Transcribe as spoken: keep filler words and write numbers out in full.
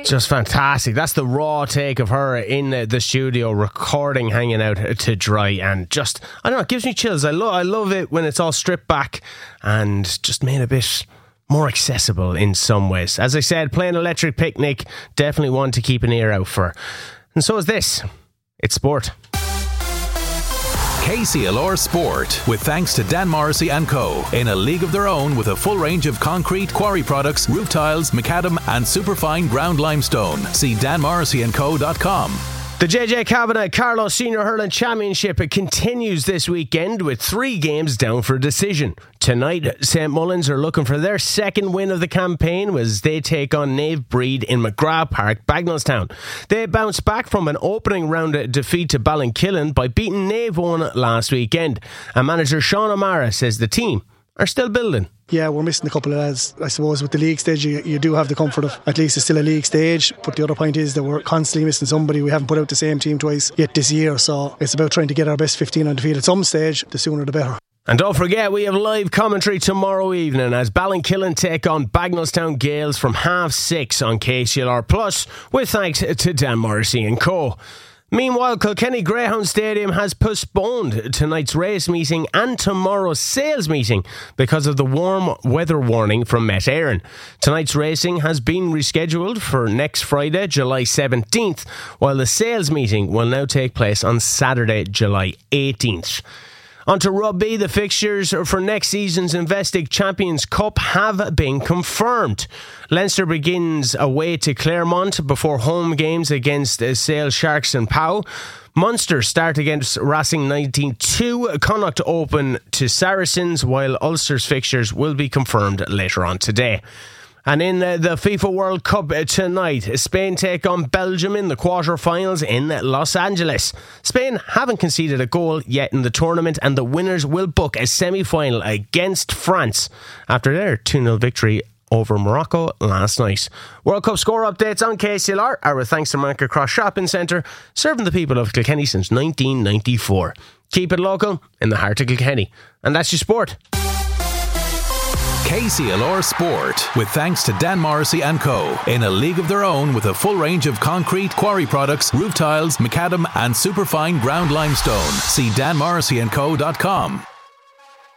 Just fantastic. That's the raw take of her in the studio recording, hanging out to dry, and just, I don't know, it gives me chills. I love I love it when it's all stripped back and just made a bit more accessible in some ways. As I said, playing Electric Picnic, definitely one to keep an ear out for. And so is this. It's sport. K C L R Sport, with thanks to Dan Morrissey and Co. In a league of their own with a full range of concrete, quarry products, roof tiles, macadam and superfine ground limestone. See dan morrissey and co dot com. The J J Kavanagh Carlow Senior Hurling Championship continues this weekend with three games down for decision. Tonight, Saint Mullins are looking for their second win of the campaign as they take on Nave Breed in McGrath Park, Bagnallstown. They bounced back from an opening round defeat to Ballinkillen by beating Nave one last weekend. And manager Sean O'Mara says the team are still building. Yeah, we're missing a couple of lads. I suppose with the league stage you, you do have the comfort of at least it's still a league stage, but the other point is that we're constantly missing somebody. We haven't put out the same team twice yet this year, so it's about trying to get our best fifteen on the field at some stage. The sooner the better. And don't forget, we have live commentary tomorrow evening as Ballinkillen take on Bagnallstown Gales from half six on K C L R Plus, with thanks to Dan Morrissey and Co. Meanwhile, Kilkenny Greyhound Stadium has postponed tonight's race meeting and tomorrow's sales meeting because of the warm weather warning from Met Éireann. Tonight's racing has been rescheduled for next Friday, July seventeenth, while the sales meeting will now take place on Saturday, July eighteenth. On to rugby, the fixtures for next season's Investic Champions Cup have been confirmed. Leinster begins away to Claremont before home games against Sale Sharks and Pow. Munster start against Racing nineteen two. Connacht open to Saracens, while Ulster's fixtures will be confirmed later on today. And in the, the FIFA World Cup tonight, Spain take on Belgium in the quarterfinals in Los Angeles. Spain haven't conceded a goal yet in the tournament, and the winners will book a semi-final against France after their two nil victory over Morocco last night. World Cup score updates on K C L R are with thanks to Market Cross Shopping Centre, serving the people of Kilkenny since nineteen ninety-four. Keep it local in the heart of Kilkenny. And that's your sport. K C L R Sport, with thanks to Dan Morrissey and Co. In a league of their own with a full range of concrete, quarry products, roof tiles, macadam and superfine ground limestone. See dan morrissey and co dot com.